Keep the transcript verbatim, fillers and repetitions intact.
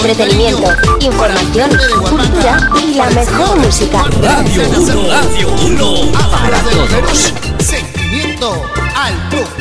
Entretenimiento, información, cultura y la mejor música. Radio uno, Radio uno para todos. Sentimiento al club.